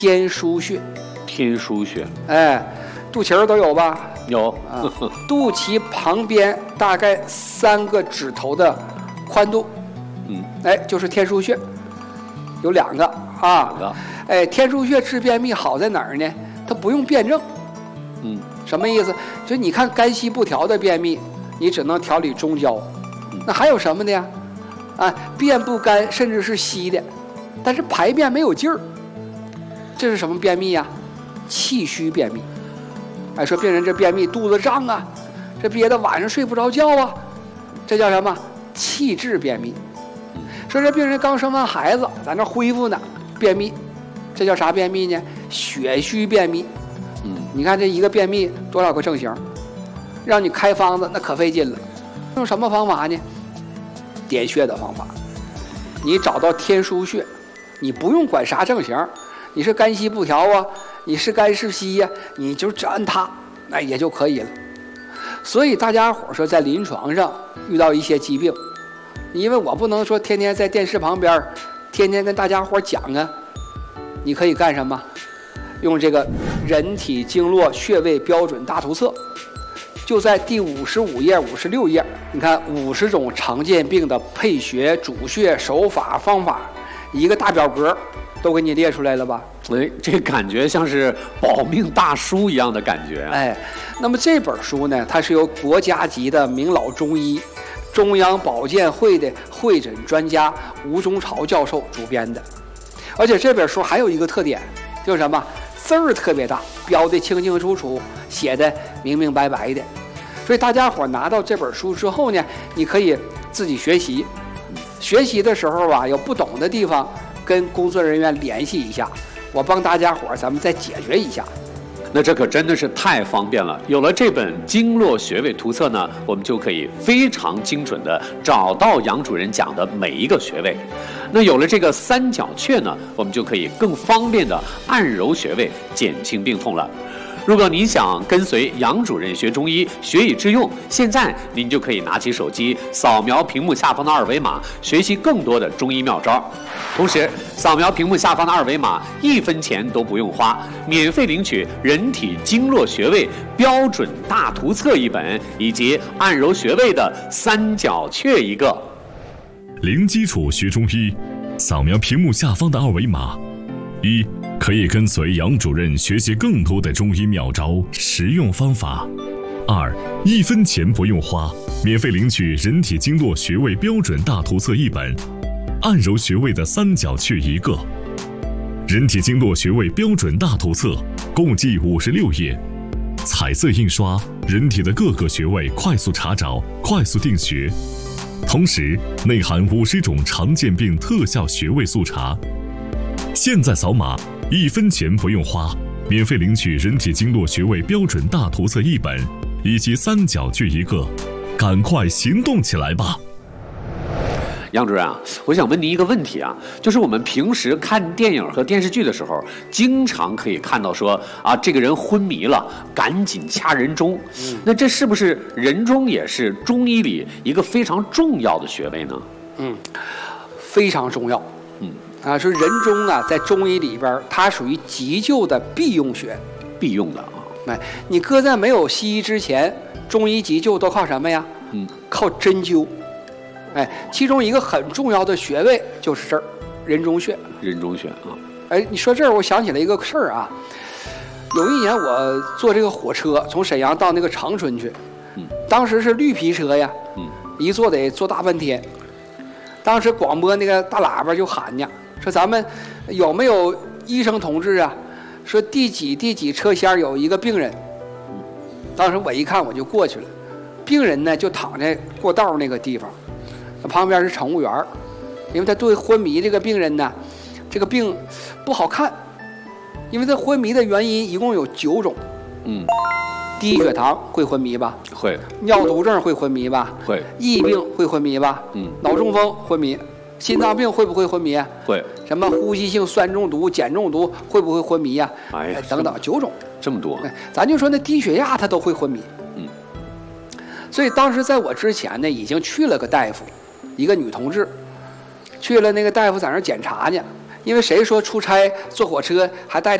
天枢穴。 天枢穴， 哎，肚脐儿都有吧？ 有啊，肚脐旁边大概3个指头的宽度，哎，就是天枢穴，有2个啊。哎，天枢穴治便秘好在哪儿呢？它不用辩证。什么意思？就你看肝系不调的便秘，你只能调理中焦。那还有什么的呀？啊，便不干，甚至是稀的，但是排便没有劲儿，这是什么便秘呀？气虚便秘。哎，说病人这便秘肚子胀啊，这憋得晚上睡不着觉啊，这叫什么？气滞便秘。说这病人刚生完孩子，在那恢复呢，便秘，这叫啥便秘呢？血虚便秘。你看这一个便秘多少个症型，让你开方子那可费劲了。用什么方法呢？点穴的方法。你找到天枢穴，你不用管啥症型，你是肝气不调啊，你是肝是稀呀，你就只按它，那也就可以了。所以大家伙说在临床上遇到一些疾病，因为我不能说天天在电视旁边天天跟大家伙讲啊，你可以干什么？用这个人体经络穴位标准大图册，就在第55页、56页，你看50种常见病的配穴、主穴、手法、方法，一个大表格都给你列出来了吧？ 哎，这感觉像是保命大书一样的感觉啊！ 哎，那么这本书呢，它是由国家级的名老中医、中央保健会的会诊专家吴中朝教授主编的，而且这本书还有一个特点，就是什么？字儿特别大，标的清清楚楚，写的明明白白的。所以大家伙拿到这本书之后呢，你可以自己学习。学习的时候啊，有不懂的地方跟工作人员联系一下，我帮大家伙咱们再解决一下。 那这可真的是太方便了。有了这本经络穴位图册呢，我们就可以非常精准的找到杨主任讲的每一个穴位。那有了这个三角穴呢，我们就可以更方便的按揉穴位，减轻病痛了。如果您想跟随杨主任学中医，学以致用，现在您就可以拿起手机扫描屏幕下方的2维码，学习更多的中医妙招。同时，扫描屏幕下方的2维码，1分钱都不用花，免费领取人体经络穴位标准大图册1本，以及按揉穴位的三角穴1个。 零基础学中医，扫描屏幕下方的2维码。1. 可以跟随杨主任学习更多的中医妙招、实用方法。2. 1分钱不用花，免费领取人体经络穴位标准大图册1本，按揉穴位的三角穴1个。人体经络穴位标准大图册共计56页，彩色印刷，人体的各个穴位快速查找、快速定穴。同时内含50种常见病特效穴位速查。现在扫码，1分钱不用花，免费领取人体经络穴位标准大图册1本，以及三角穴1个，赶快行动起来吧！ 杨主任啊，我想问您一个问题啊，就是我们平时看电影和电视剧的时候，经常可以看到说啊，这个人昏迷了，赶紧掐人中。那这是不是人中也是中医里一个非常重要的穴位呢？ 非常重要。说人中啊，在中医里边，它属于急救的必用穴， 必用的啊。 哎，你搁在没有西医之前，中医急救都靠什么呀？靠针灸。哎，其中一个很重要的穴位就是这儿，人中穴。 人中穴啊。 哎，你说这儿，我想起来一个事儿啊。有一年我坐这个火车从沈阳到那个长春去，当时是绿皮车呀，一坐得坐大半天。当时广播那个大喇叭就喊呢，说咱们有没有医生同志啊？说第几车厢有一个病人。当时我一看我就过去了，病人呢就躺在过道那个地方，旁边是乘务员，因为他对昏迷这个病人呢，这个病不好看，因为他昏迷的原因一共有9种。低血糖会昏迷吧？ 会。 尿毒症会昏迷吧？ 会。 疫病会昏迷吧？脑中风昏迷，心脏病会不会昏迷啊？ 会。 什么呼吸性酸中毒、碱中毒会不会昏迷呀？等等9种， 这么多。 咱就说那低血压他都会昏迷。所以当时在我之前呢，已经去了个大夫，一个女同志，去了那个大夫在那检查呢， 因为谁说出差坐火车还带着